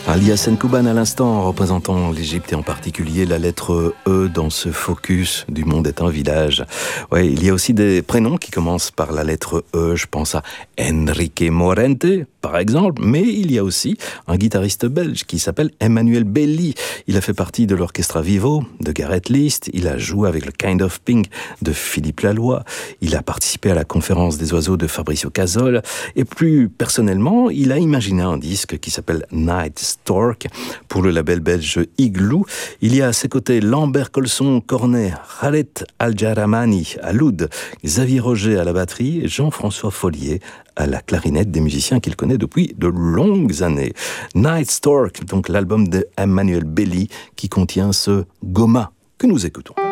Alias Nkouban à l'instant, représentant l'Égypte et en particulier la lettre E dans ce focus du monde est un village. Ouais, il y a aussi des prénoms qui commencent par la lettre E. Je pense à Enrique Morente, par exemple, mais il y a aussi un guitariste belge qui s'appelle Emmanuel Belli. Il a fait partie de l'Orchestra Vivo de Gareth Liszt. Il a joué avec le Kind of Pink de Philippe Laloy. Il a participé à la conférence des oiseaux de Fabrizio Casol. Et plus personnellement, il a imaginé un disque qui s'appelle Night Stork pour le label belge Igloo. Il y a à ses côtés Lambert Colson, cornet, Khaled Al-Jaramani à l'oud, Xavier Roger à la batterie et Jean-François Follier à la clarinette, des musiciens qu'il connaît depuis de longues années. Night Stork, donc l'album de Emmanuel Belli qui contient ce Goma que nous écoutons.